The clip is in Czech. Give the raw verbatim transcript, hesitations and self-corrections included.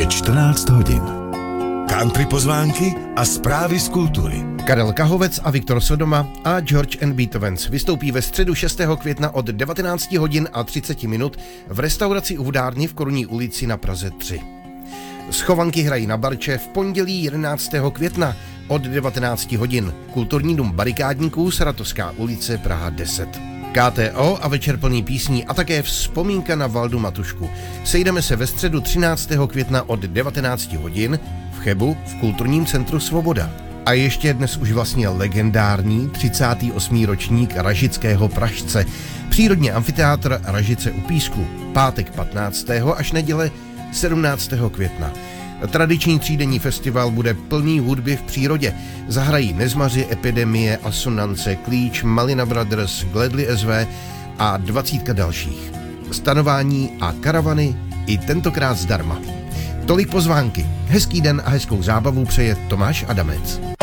čtrnáct hodin. Country pozvánky a zprávy z kultury. Karel Kahovec a Viktor Sodoma a George and Beethovens vystoupí ve středu šestého května od devatenáct hodin a třicet minut v restauraci u Vodárny v Korunní ulici na Praze tři. Schovanky hrají na Barče v pondělí jedenáctého května od devatenáct hodin. Kulturní dům Barikádníků, Saratovská ulice, Praha deset. K T O a večer plný písní a také vzpomínka na Valdu Matušku. Sejdeme se ve středu třináctého května od devatenáct hodin v Chebu v Kulturním centru Svoboda. A ještě dnes už vlastně legendární třicátý osmý ročník Ražického Pražce. Přírodní amfiteátr Ražice u Písku. Pátek patnáctého až neděle sedmnáctého května. Tradiční třídenní festival bude plný hudby v přírodě. Zahrají Nezmaři, Epidemie, Asonance, Klíč, Malina Brothers, Gledly S V a dvacítka dalších. Stanování a karavany i tentokrát zdarma. Tolik pozvánky. Hezký den a hezkou zábavu přeje Tomáš Adamec.